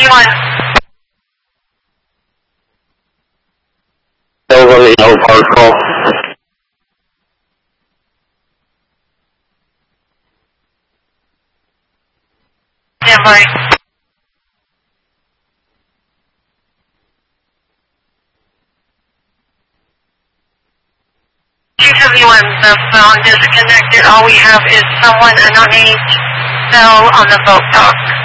271. Over the Yellow Park call. Stand by. The phone disconnected. All we have is someone underneath fell on the boat dock.